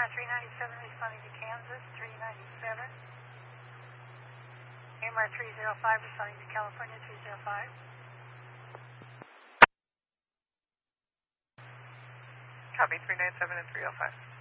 AMR 397 responding to Kansas 397. AMR 305 responding to California 305. Copy 397 and 305.